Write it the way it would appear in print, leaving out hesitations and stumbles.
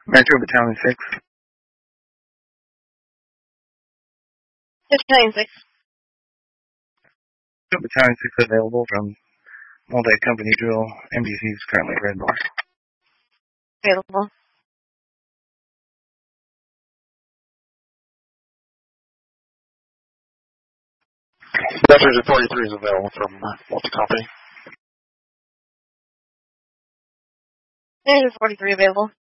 Metro Battalion 6. Battalion 6. Battalion 6 available from multi-company drill. MDC is currently red bar. Available. Veterans at 43 is available from multi-company. Veterans 43 available.